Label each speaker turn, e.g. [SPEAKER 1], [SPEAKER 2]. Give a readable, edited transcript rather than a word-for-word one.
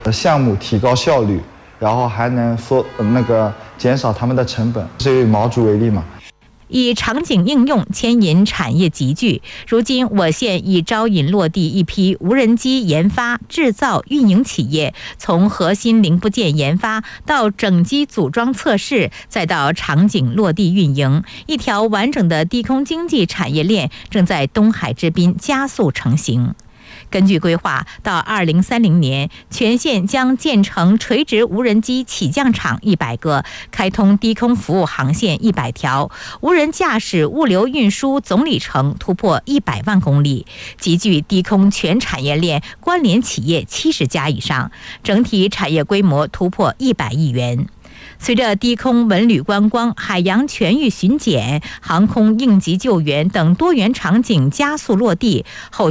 [SPEAKER 1] 项目提高效率，然后还能减少他们的成本。是以毛竹为例嘛。
[SPEAKER 2] 以场景应用牵引产业集聚，如今我县已招引落地一批无人机研发、制造、运营企业，从核心零部件研发到整机组装测试，再到场景落地运营，一条完整的低空经济产业链正在东海之滨加速成型。根据规划，到2030年，全县将建成垂直无人机起降场100个，开通低空服务航线100条，无人驾驶物流运输总里程突破100万公里，集聚低空全产业链关联企业70家以上，整体产业规模突破100亿元。随着低空文旅观光、海洋全域巡检、航空应急救援等多元场景加速落地，后